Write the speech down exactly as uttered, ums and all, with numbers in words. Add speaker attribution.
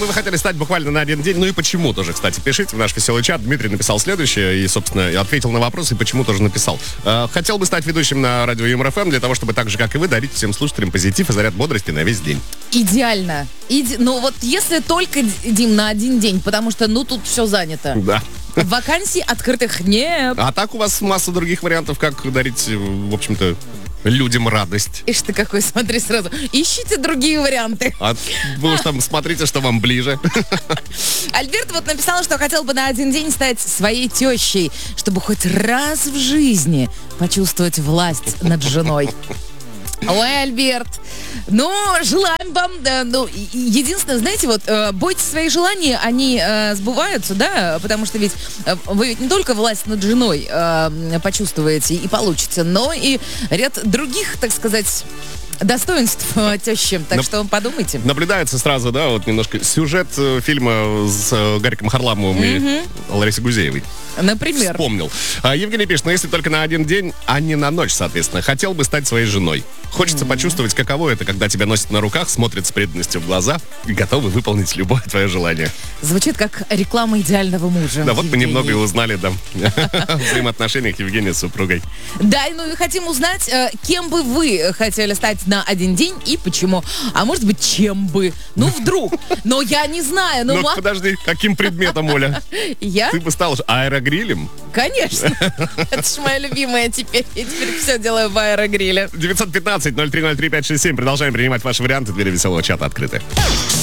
Speaker 1: бы вы хотели стать буквально на один день? Ну и почему тоже, кстати, пишите в наш веселый чат. Дмитрий написал следующее и, собственно, ответил на вопрос, и почему тоже написал. Э, хотел бы стать ведущим на радио Юмор эф эм для того, чтобы так же, как и вы, дарить всем слушателям позитив и заряд бодрости на весь день.
Speaker 2: Идеально. Иде... Ну вот если только, Дим, на один день, потому что, ну, тут все занято.
Speaker 1: Да.
Speaker 2: Вакансий открытых нет.
Speaker 1: А так у вас масса других вариантов, как дарить, в общем-то, людям радость.
Speaker 2: Ишь ты какой, смотри сразу. Ищите другие варианты.
Speaker 1: А вы уж там смотрите, что вам ближе.
Speaker 2: Альберт вот написал, что хотел бы на один день стать своей тещей, чтобы хоть раз в жизни почувствовать власть над женой. Ой, Альберт, ну, желаем вам, да, ну, единственное, знаете, вот, э, бойтесь своих желаний, они э, сбываются, да, потому что ведь э, вы ведь не только власть над женой э, почувствуете и получите, но и ряд других, так сказать, достоинств э, тещи, так
Speaker 1: Нап-
Speaker 2: что подумайте.
Speaker 1: Наблюдается сразу, да, вот немножко сюжет э, фильма с э, Гариком Харламовым mm-hmm. и Ларисой Гузеевой.
Speaker 2: Например.
Speaker 1: Вспомнил. А, Евгений пишет, но если только на один день, а не на ночь, соответственно. Хотел бы стать своей женой. Хочется mm-hmm. почувствовать, каково это, когда тебя носят на руках, смотрят с преданностью в глаза и готовы выполнить любое твое желание.
Speaker 2: Звучит как реклама идеального мужа.
Speaker 1: Да, вот
Speaker 2: Евгений.
Speaker 1: мы немного и узнали, да, в взаимоотношениях Евгения с супругой.
Speaker 2: Да, ну и хотим узнать, кем бы вы хотели стать на один день и почему. А может быть, чем бы? Ну, вдруг. Но я не знаю.
Speaker 1: Ну, подожди, каким предметом, Оля?
Speaker 2: Я?
Speaker 1: Ты бы стала аэрогрилем?
Speaker 2: Конечно. Это ж моя любимая теперь. Я теперь все делаю в аэрогриле.
Speaker 1: девятьсот пятнадцать ноль три ноль три пять шесть семь. Продолжаем принимать ваши варианты. Двери веселого чата открыты.